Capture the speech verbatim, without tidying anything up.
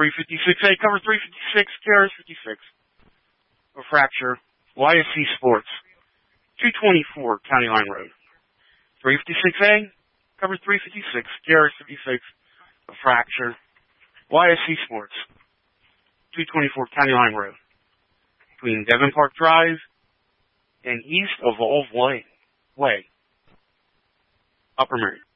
three fifty-six A, cover three fifty-six, K R S fifty-six. A fracture, Y S C Sports, two twenty-four County Line Road. three fifty-six A, cover three fifty-six, K R S fifty-six. A fracture, Y S C Sports, two twenty-four County Line Road. Between Devon Park Drive and east of Olive Way, Way, Upper Marion.